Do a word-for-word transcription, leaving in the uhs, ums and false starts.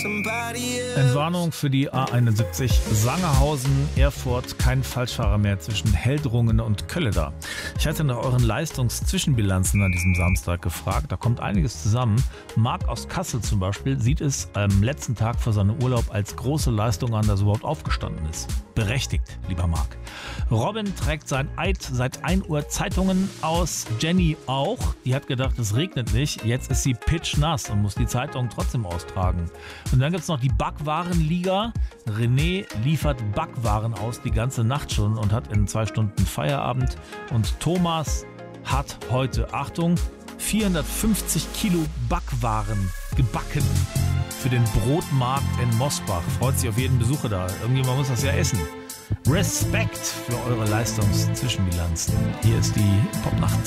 Entwarnung für die A einundsiebzig Sangerhausen, Erfurt, kein Falschfahrer mehr zwischen Heldrungen und Kölleda. Ich hatte nach euren Leistungszwischenbilanzen an diesem Samstag gefragt, da kommt einiges zusammen. Marc aus Kassel zum Beispiel sieht es am letzten Tag vor seinem Urlaub als große Leistung an, dass er überhaupt aufgestanden ist. Berechtigt, lieber Marc. Robin trägt sein Eid seit ein Uhr Zeitungen aus, Jenny auch. Die hat gedacht, es regnet nicht, jetzt ist sie pitschnass und muss die Zeitung trotzdem austragen. Und dann gibt es noch die Backwarenliga. René liefert Backwaren aus die ganze Nacht schon und hat in zwei Stunden Feierabend. Und Thomas hat heute, Achtung, vierhundertfünfzig Kilo Backwaren gebacken für den Brotmarkt in Mosbach. Freut sich auf jeden Besucher da. Irgendjemand muss das ja essen. Respekt für eure Leistungszwischenbilanzen. Hier ist die Popnacht.